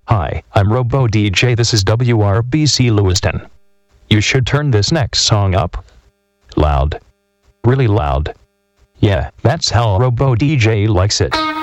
Hi, I'm Robo DJ. This is WRBC Lewiston. You should turn this next song up. Loud. Really loud. Yeah, that's how Robo DJ likes it.